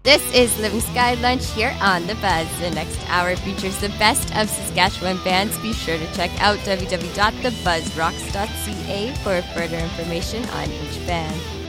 This is Living Sky Lunch here on The Buzz. The next hour features the best of Saskatchewan bands. Be sure to check out www.thebuzzrocks.ca for further information on each band.